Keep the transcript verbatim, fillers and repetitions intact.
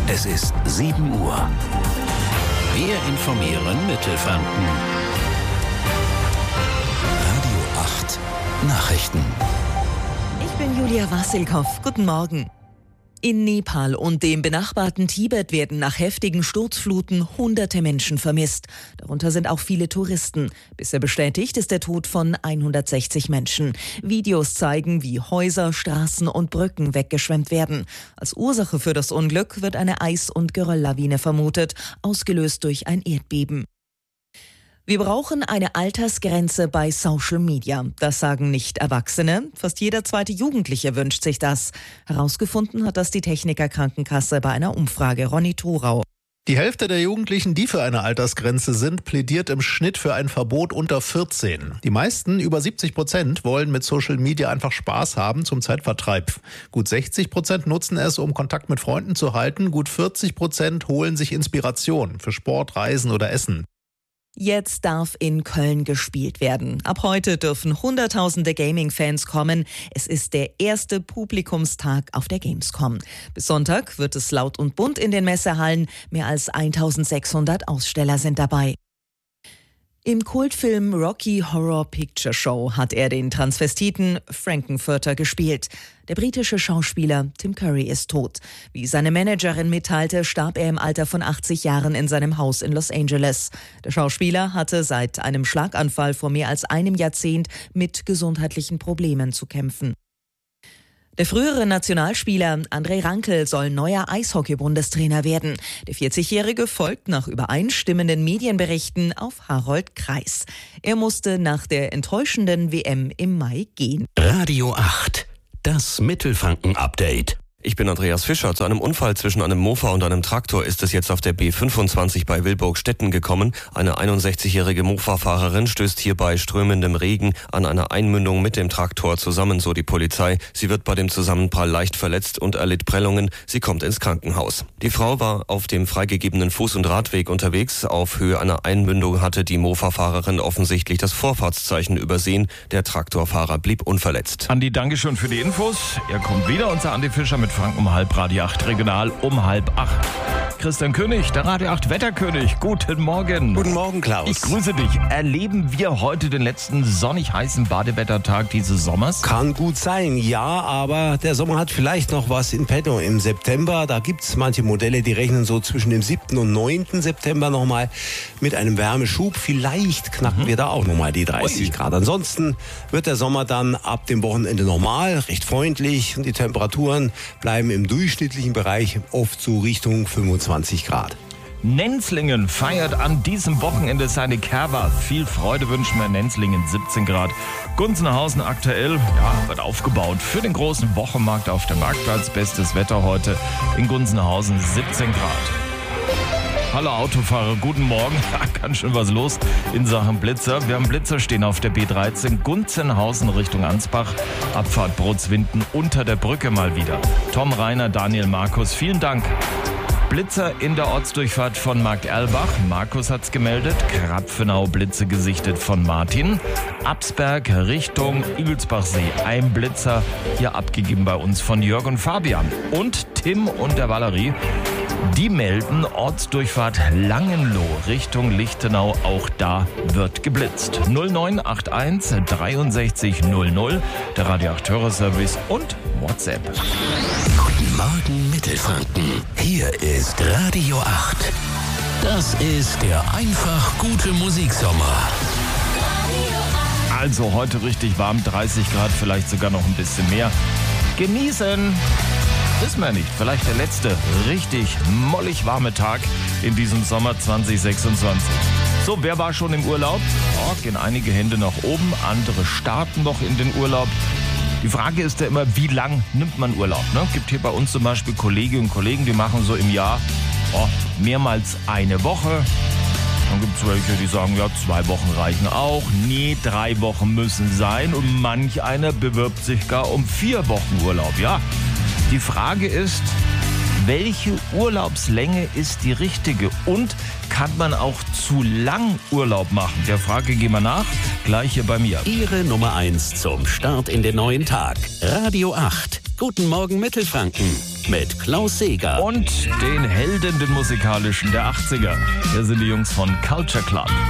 Es ist sieben Uhr. Wir informieren Mittelfranken. Radio acht Nachrichten. Ich bin Julia Wassilkow. Guten Morgen. In Nepal und dem benachbarten Tibet werden nach heftigen Sturzfluten hunderte Menschen vermisst. Darunter sind auch viele Touristen. Bisher bestätigt ist der Tod von hundertsechzig Menschen. Videos zeigen, wie Häuser, Straßen und Brücken weggeschwemmt werden. Als Ursache für das Unglück wird eine Eis- und Gerölllawine vermutet, ausgelöst durch ein Erdbeben. Wir brauchen eine Altersgrenze bei Social Media. Das sagen nicht Erwachsene. Fast jeder zweite Jugendliche wünscht sich das. Herausgefunden hat das die Techniker Krankenkasse bei einer Umfrage. Ronny Thorau. Die Hälfte der Jugendlichen, die für eine Altersgrenze sind, plädiert im Schnitt für ein Verbot unter vierzehn. Die meisten, über siebzig Prozent, wollen mit Social Media einfach Spaß haben zum Zeitvertreib. Gut sechzig Prozent nutzen es, um Kontakt mit Freunden zu halten. Gut vierzig Prozent holen sich Inspiration für Sport, Reisen oder Essen. Jetzt darf in Köln gespielt werden. Ab heute dürfen Hunderttausende Gaming-Fans kommen. Es ist der erste Publikumstag auf der Gamescom. Bis Sonntag wird es laut und bunt in den Messehallen. Mehr als eintausendsechshundert Aussteller sind dabei. Im Kultfilm Rocky Horror Picture Show hat er den Transvestiten Frankenfurter gespielt. Der britische Schauspieler Tim Curry ist tot. Wie seine Managerin mitteilte, starb er im Alter von achtzig Jahren in seinem Haus in Los Angeles. Der Schauspieler hatte seit einem Schlaganfall vor mehr als einem Jahrzehnt mit gesundheitlichen Problemen zu kämpfen. Der frühere Nationalspieler André Rankel soll neuer Eishockey-Bundestrainer werden. Der vierzigjährige folgt nach übereinstimmenden Medienberichten auf Harold Kreis. Er musste nach der enttäuschenden W M im Mai gehen. Radio acht, das Mittelfranken-Update. Ich bin Andreas Fischer. Zu einem Unfall zwischen einem Mofa und einem Traktor ist es jetzt auf der B fünfundzwanzig bei Wilburg-Stetten gekommen. Eine einundsechzigjährige Mofa-Fahrerin stößt hier bei strömendem Regen an einer Einmündung mit dem Traktor zusammen, so die Polizei. Sie wird bei dem Zusammenprall leicht verletzt und erlitt Prellungen. Sie kommt ins Krankenhaus. Die Frau war auf dem freigegebenen Fuß- und Radweg unterwegs. Auf Höhe einer Einmündung hatte die Mofa-Fahrerin offensichtlich das Vorfahrtszeichen übersehen. Der Traktorfahrer blieb unverletzt. Andi, Dankeschön für die Infos. Er kommt wieder, unser Andi Fischer mit Franken um halb, Radio acht Regional um halb acht. Christian König, der Radio acht Wetterkönig. Guten Morgen. Guten Morgen, Klaus. Ich grüße dich. Erleben wir heute den letzten sonnig heißen Badewettertag dieses Sommers? Kann gut sein, ja, aber der Sommer hat vielleicht noch was in petto im September. Da gibt es manche Modelle, die rechnen so zwischen dem siebten und neunten September nochmal mit einem Wärmeschub. Vielleicht knacken mhm. wir da auch nochmal die dreißig Ui. Grad. Ansonsten wird der Sommer dann ab dem Wochenende normal, recht freundlich und die Temperaturen bleiben im durchschnittlichen Bereich oft so Richtung fünfundzwanzig Grad. Nenzlingen feiert an diesem Wochenende seine Kerwa. Viel Freude wünschen wir Nenzlingen, siebzehn Grad. Gunzenhausen aktuell, ja, wird aufgebaut für den großen Wochenmarkt auf dem Marktplatz. Bestes Wetter heute in Gunzenhausen, siebzehn Grad. Hallo Autofahrer, guten Morgen. Ja, ganz schön was los in Sachen Blitzer. Wir haben Blitzer stehen auf der B dreizehn, Gunzenhausen Richtung Ansbach. Abfahrt Brotzwinden unter der Brücke mal wieder. Tom, Rainer, Daniel, Markus, vielen Dank. Blitzer in der Ortsdurchfahrt von Markt Erlbach. Markus hat's gemeldet. Krapfenau Blitze gesichtet von Martin. Absberg Richtung Igelsbachsee. Ein Blitzer hier abgegeben bei uns von Jörg und Fabian. Und Tim und der Valerie. Die melden Ortsdurchfahrt Langenloh Richtung Lichtenau. Auch da wird geblitzt. null neun acht eins dreiundsechzig null null, der Radio acht Hörerservice und WhatsApp. Guten Morgen Mittelfranken. Hier ist Radio acht. Das ist der einfach gute Musiksommer. Also heute richtig warm, dreißig Grad, vielleicht sogar noch ein bisschen mehr. Genießen! Wissen wir nicht, vielleicht der letzte richtig mollig warme Tag in diesem Sommer zwanzig sechsundzwanzig. So, wer war schon im Urlaub? Oh, gehen einige Hände nach oben, andere starten noch in den Urlaub. Die Frage ist ja immer, wie lang nimmt man Urlaub? Ne? Gibt hier bei uns zum Beispiel Kolleginnen und Kollegen, die machen so im Jahr oh, mehrmals eine Woche. Dann gibt es welche, die sagen, ja, zwei Wochen reichen auch. Nee, drei Wochen müssen sein. Und manch einer bewirbt sich gar um vier Wochen Urlaub. Ja, die Frage ist, welche Urlaubslänge ist die richtige? Und kann man auch zu lang Urlaub machen? Der Frage gehen wir nach, gleich hier bei mir. Ihre Nummer eins zum Start in den neuen Tag. Radio acht. Guten Morgen Mittelfranken mit Klaus Seeger. Und den Helden, den musikalischen der achtziger. Hier sind die Jungs von Culture Club.